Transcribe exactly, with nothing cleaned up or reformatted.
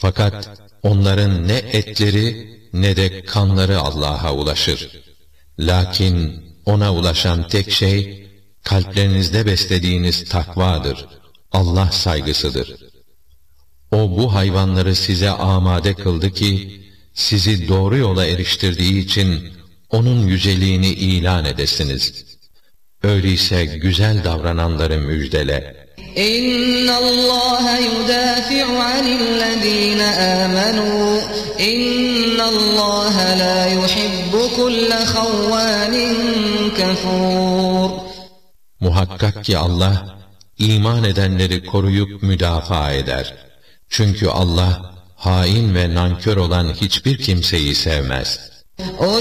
Fakat onların ne etleri ne de kanları Allah'a ulaşır. Lakin ona ulaşan tek şey, kalplerinizde beslediğiniz takvadır, Allah saygısıdır. O bu hayvanları size amade kıldı ki, sizi doğru yola eriştirdiği için onun yüceliğini ilan edesiniz. Öyleyse güzel davrananları müjdele. إِنَّ اللّٰهَ يُدَافِعُ عَنِ الَّذ۪ينَ آمَنُوا إِنَّ اللّٰهَ لَا يُحِبُّ كُلَّ خَوَّانٍ كَفُورٍ. Muhakkak ki Allah, iman edenleri koruyup müdafaa eder. Çünkü Allah, hain ve nankör olan hiçbir kimseyi sevmez.